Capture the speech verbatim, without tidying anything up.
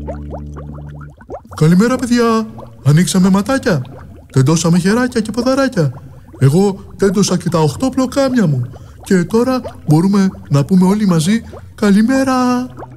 Καλημέρα, παιδιά. Ανοίξαμε ματάκια. Τεντώσαμε χεράκια και ποδαράκια. Εγώ τέντωσα και τα οχτώ πλοκάμια μου. Και τώρα μπορούμε να πούμε όλοι μαζί καλημέρα.